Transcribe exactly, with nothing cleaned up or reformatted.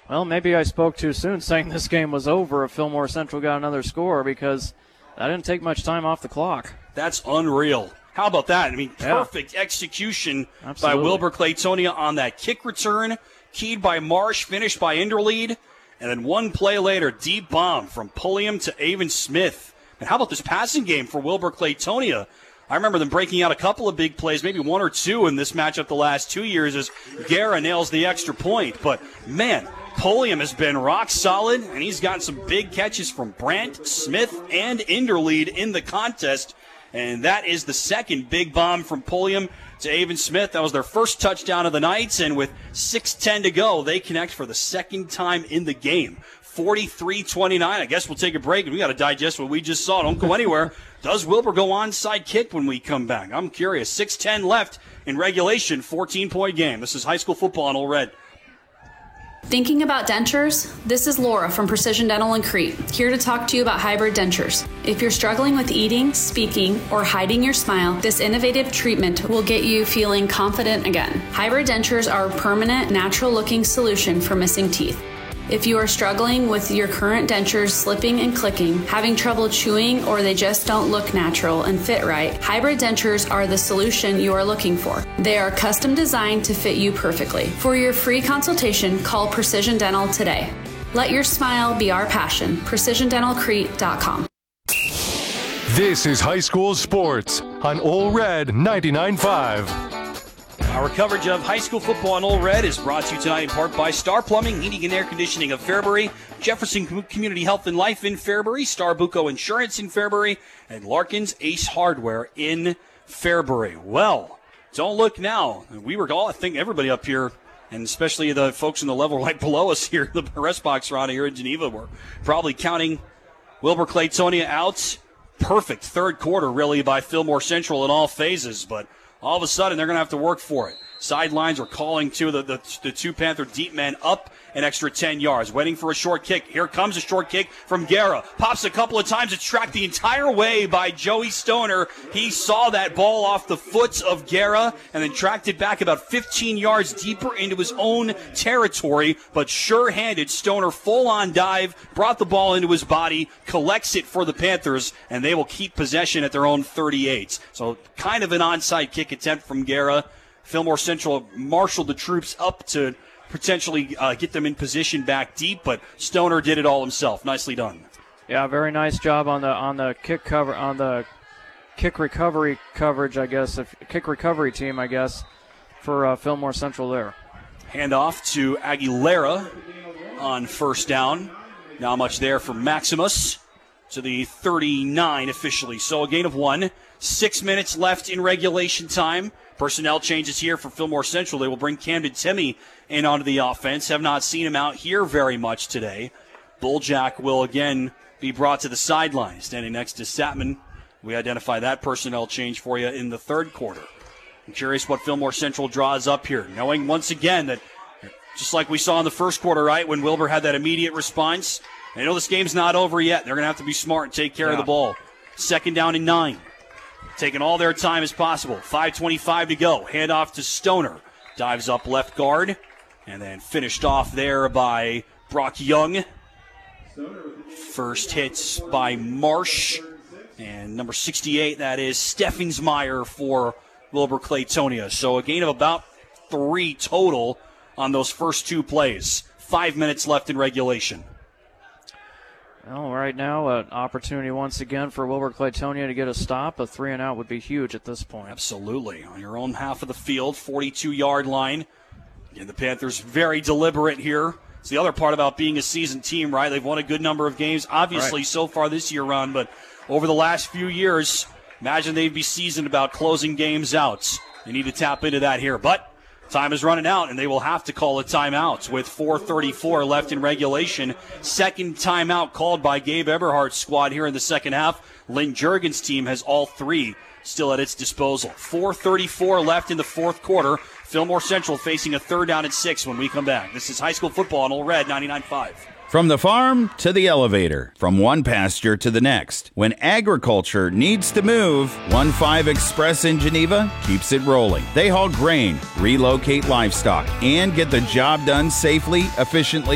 Well, maybe I spoke too soon saying this game was over if Fillmore Central got another score, because that didn't take much time off the clock. That's unreal. How about that? I mean, perfect yeah. execution Absolutely. by Wilbur Claytonia on that kick return, keyed by Marsh, finished by Inderlead, and then one play later, deep bomb from Pulliam to Avon Smith. And how about this passing game for Wilbur Claytonia? I remember them breaking out a couple of big plays, maybe one or two in this matchup the last two years as Guerra nails the extra point. But, man, Pulliam has been rock solid, and he's gotten some big catches from Brandt, Smith, and Inderlead in the contest. And that is the second big bomb from Pulliam to Avon Smith. That was their first touchdown of the night, and with six ten to go, they connect for the second time in the game. forty-three twenty-nine. I guess we'll take a break, and we got to digest what we just saw. Don't go anywhere. Does Wilbur go onside kick when we come back? I'm curious. six ten left in regulation, fourteen-point game. This is high school football on Ole Red. Thinking about dentures? This is Laura from Precision Dental in Crete, here to talk to you about hybrid dentures. If you're struggling with eating, speaking, or hiding your smile, this innovative treatment will get you feeling confident again. Hybrid dentures are a permanent, natural-looking solution for missing teeth. If you are struggling with your current dentures slipping and clicking, having trouble chewing, or they just don't look natural and fit right, hybrid dentures are the solution you are looking for. They are custom designed to fit you perfectly. For your free consultation, call Precision Dental today. Let your smile be our passion. precision dental crete dot com. This is high school sports on Ole Red ninety-nine point five. Our coverage of high school football on Ole Red is brought to you tonight in part by Star Plumbing, Heating and Air Conditioning of Fairbury, Jefferson Community Health and Life in Fairbury, Star Buco Insurance in Fairbury, and Larkin's Ace Hardware in Fairbury. Well, don't look now. We were all, I think everybody up here, and especially the folks in the level right below us here, the rest box around here in Geneva, were probably counting Wilbur Claytonia out. Perfect third quarter, really, by Fillmore Central in all phases, but all of a sudden, they're going to have to work for it. Sidelines are calling to the, the, the two Panther deep men up an extra ten yards, waiting for a short kick. Here comes a short kick from Guerra. Pops a couple of times. It's tracked the entire way by Joey Stoner. He saw that ball off the foot of Guerra and then tracked it back about fifteen yards deeper into his own territory. But sure-handed, Stoner full-on dive, brought the ball into his body, collects it for the Panthers, and they will keep possession at their own thirty-eight. So kind of an onside kick attempt from Guerra. Fillmore Central marshaled the troops up to potentially uh, get them in position back deep, but Stoner did it all himself. Nicely done. Yeah, very nice job on the on the kick cover on the kick recovery coverage, I guess, if, kick recovery team, I guess, for uh, Fillmore Central there. Handoff to Aguilera on first down. Not much there for Maximus to the thirty-nine officially. So a gain of one. Six minutes left in regulation time. Personnel changes here for Fillmore Central. They will bring Camden Timmy in onto the offense. Have not seen him out here very much today. Bulljack will again be brought to the sideline. Standing next to Satman. We identify that personnel change for you in the third quarter. I'm curious what Fillmore Central draws up here, knowing once again that just like we saw in the first quarter, right, when Wilbur had that immediate response, they know this game's not over yet. They're going to have to be smart and take care yeah. of the ball. Second down and nine. Taking all their time as possible. five twenty-five to go. Handoff to Stoner. Dives up left guard. And then finished off there by Brock Young. First hits by Marsh. And number sixty-eight, that is Steffensmeyer for Wilbur Claytonia. So a gain of about three total on those first two plays. Five minutes left in regulation. Well, right now, an opportunity once again for Wilbur Claytonia to get a stop. A three and out would be huge at this point. Absolutely. On your own half of the field, forty-two-yard line. Again, the Panthers very deliberate here. It's the other part about being a seasoned team, right? They've won a good number of games, obviously, right. so far this year, Ron, but over the last few years, imagine they'd be seasoned about closing games out. They need to tap into that here. But time is running out, and they will have to call a timeout with four thirty-four left in regulation. Second timeout called by Gabe Eberhardt's squad here in the second half. Lynn Juergen's team has all three still at its disposal. four thirty-four left in the fourth quarter. Fillmore Central facing a third down and six when we come back. This is high school football on Ole Red ninety-nine point five. From the farm to the elevator, from one pasture to the next. When agriculture needs to move, one five Express in Geneva keeps it rolling. They haul grain, relocate livestock, and get the job done safely, efficiently,